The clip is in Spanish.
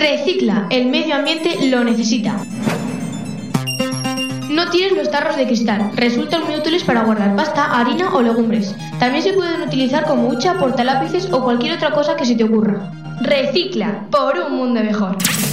Recicla, el medio ambiente lo necesita. No tires los tarros de cristal, resultan muy útiles para guardar pasta, harina o legumbres. También se pueden utilizar como hucha, portalápices o cualquier otra cosa que se te ocurra. Recicla, por un mundo mejor.